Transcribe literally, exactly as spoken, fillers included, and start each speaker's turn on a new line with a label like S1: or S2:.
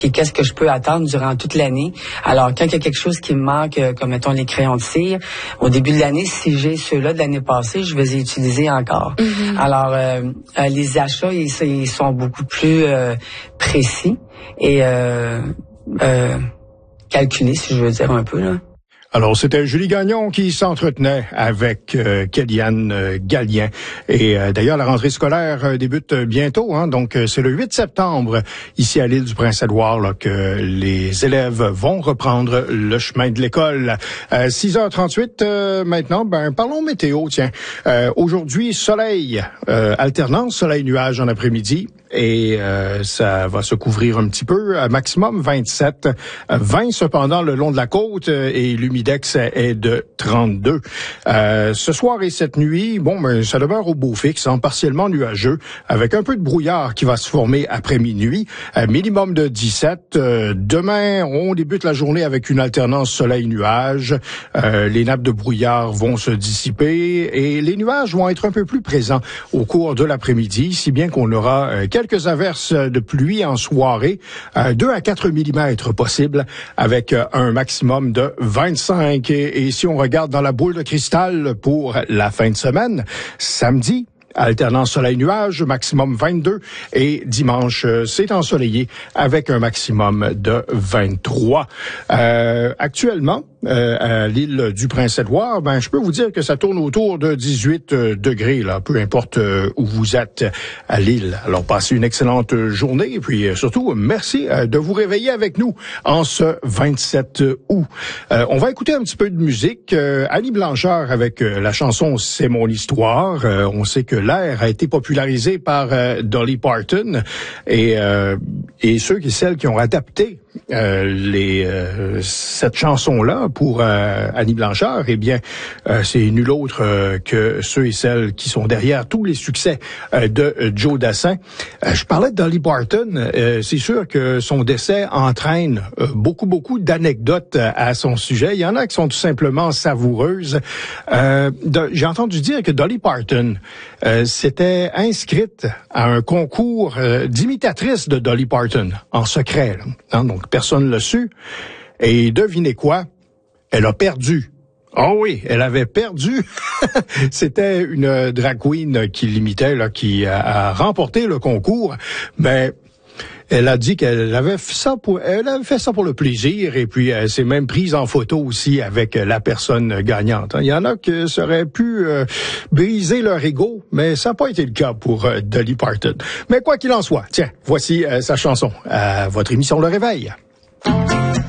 S1: Et qu'est-ce que je peux attendre durant toute l'année. Alors, quand il y a quelque chose qui me manque, comme mettons les crayons de cire, au début de l'année, si j'ai ceux-là de l'année passée, je vais les utiliser encore. Mm-hmm. Alors, euh, euh, les achats, ils, ils sont beaucoup plus euh, précis et euh, euh, calculés, si je veux dire un peu, là.
S2: Alors, c'était Julie Gagnon qui s'entretenait avec euh, Kéliane euh, Gallien. Et euh, d'ailleurs, la rentrée scolaire euh, débute bientôt. Hein, donc, euh, c'est le huit septembre, ici à l'île du Prince-Édouard, là, que les élèves vont reprendre le chemin de l'école. Euh, six heures trente-huit, euh, maintenant, ben parlons météo, tiens. Euh, aujourd'hui, soleil, euh, alternance, soleil-nuage en après-midi. Et euh, ça va se couvrir un petit peu, à maximum vingt-sept, vingt cependant le long de la côte, et l'humidex est de trente-deux. Euh, ce soir et cette nuit, bon, ben, ça demeure au beau fixe, hein, partiellement nuageux, avec un peu de brouillard qui va se former après minuit, euh, minimum de dix-sept. Euh, demain, on débute la journée avec une alternance soleil-nuage. Euh, les nappes de brouillard vont se dissiper et les nuages vont être un peu plus présents au cours de l'après-midi, si bien qu'on aura euh, quelques averses de pluie en soirée, euh, deux à quatre millimètres possibles, avec euh, un maximum de vingt-cinq. Et, et si on regarde dans la boule de cristal pour la fin de semaine, samedi, alternance soleil-nuage, maximum vingt-deux. Et dimanche, c'est ensoleillé avec un maximum de vingt-trois. Euh, actuellement, euh, à l'île du Prince-Édouard, ben, je peux vous dire que ça tourne autour de dix-huit degrés, là, peu importe où vous êtes à l'île. Alors, passez une excellente journée et puis surtout, merci de vous réveiller avec nous en ce vingt-sept août. Euh, on va écouter un petit peu de musique. Euh, Annie Blanchard avec euh, la chanson C'est mon histoire. Euh, on sait que l'air a été popularisé par euh, Dolly Parton et, euh, et ceux et celles qui ont adapté euh, les, euh, cette chanson-là pour euh, Annie Blanchard, eh bien, euh, c'est nul autre euh, que ceux et celles qui sont derrière tous les succès euh, de euh, Joe Dassin. Euh, je parlais de Dolly Parton. Euh, c'est sûr que son décès entraîne euh, beaucoup, beaucoup d'anecdotes à son sujet. Il y en a qui sont tout simplement savoureuses. Euh, de, j'ai entendu dire que Dolly Parton euh, s'était inscrite à un concours euh, d'imitatrice de Dolly Parton, en secret, là. Hein, donc, personne ne l'a su. Et devinez quoi? Elle a perdu. Oh oui, elle avait perdu. C'était une drag queen qui l'imitait, là, qui a, a remporté le concours. Mais elle a dit qu'elle avait fait ça pour, elle avait fait ça pour le plaisir, et puis elle s'est même prise en photo aussi avec la personne gagnante. Il y en a qui seraient pu euh, briser leur ego, mais ça n'a pas été le cas pour euh, Dolly Parton. Mais quoi qu'il en soit, tiens, voici euh, sa chanson à votre émission Le Réveil.